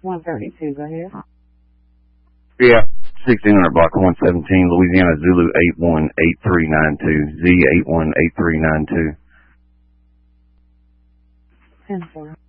132, go ahead. Yeah, 1600 block 117, Louisiana, Zulu 818392, Z818392. 10-4.